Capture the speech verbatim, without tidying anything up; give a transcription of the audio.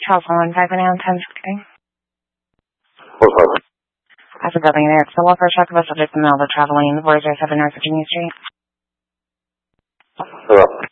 Charles one five one ten sixteen. What's up? As a building there, it's the welfare check of a subject in the middle of traveling. The boys are seven North Virginia Street. Hello.